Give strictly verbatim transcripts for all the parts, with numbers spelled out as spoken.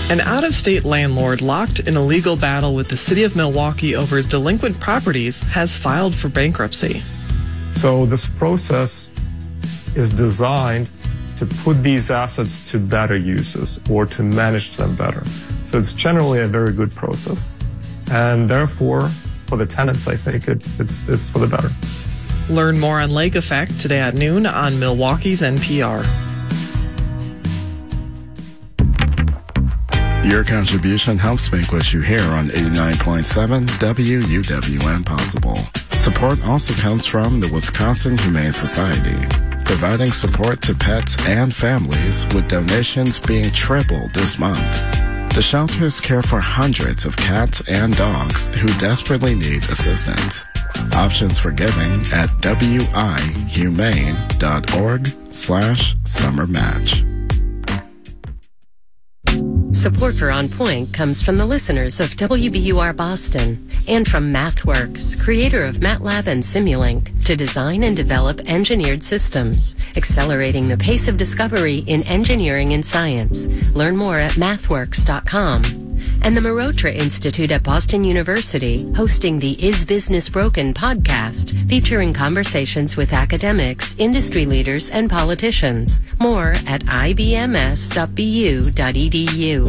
An out-of-state landlord locked in a legal battle with the city of Milwaukee over his delinquent properties has filed for bankruptcy. So this process is designed to put these assets to better uses or to manage them better. So it's generally a very good process. And therefore, for the tenants, I think it, it's, it's for the better. Learn more on Lake Effect today at noon on Milwaukee's N P R. Your contribution helps make what you hear on eighty-nine point seven W U W M possible. Support also comes from the Wisconsin Humane Society, providing support to pets and families with donations being tripled this month. The shelters care for hundreds of cats and dogs who desperately need assistance. Options for giving at wihumane.org slash summer match. Support for On Point comes from the listeners of W B U R Boston and from MathWorks, creator of MATLAB and Simulink, to design and develop engineered systems, accelerating the pace of discovery in engineering and science. Learn more at mathworks dot com. And the Marotra Institute at Boston University, hosting the Is Business Broken podcast, featuring conversations with academics, industry leaders, and politicians. More at I B M S dot B U dot E D U.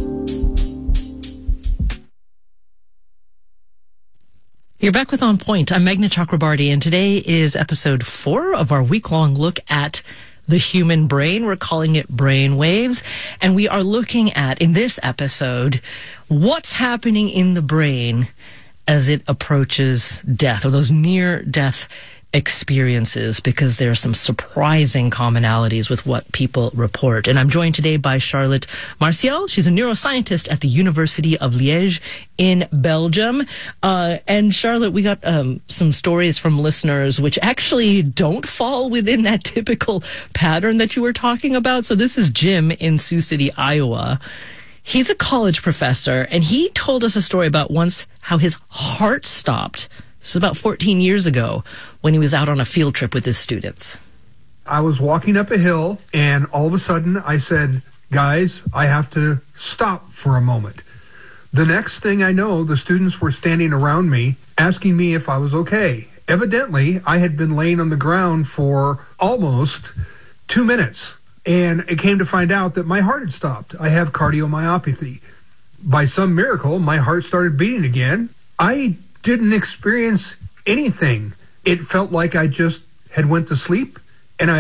You're back with On Point. I'm Meghna Chakrabarty, and today is episode four of our week-long look at the human brain. We're calling it Brain Waves. And we are looking at, in this episode, what's happening in the brain as it approaches death, or those near-death experiences, because there are some surprising commonalities with what people report. And I'm joined today by Charlotte Martial. She's a neuroscientist at the University of Liège in Belgium. Uh, and Charlotte, we got um, some stories from listeners which actually don't fall within that typical pattern that you were talking about. So this is Jim in Sioux City, Iowa. He's a college professor, and he told us a story about once how his heart stopped. This is about fourteen years ago when he was out on a field trip with his students. I was walking up a hill, and all of a sudden I said, guys, I have to stop for a moment. The next thing I know, the students were standing around me asking me if I was okay. Evidently, I had been laying on the ground for almost two minutes, and it came to find out that my heart had stopped. I have cardiomyopathy. By some miracle, my heart started beating again. I didn't experience anything. It felt like I just had went to sleep,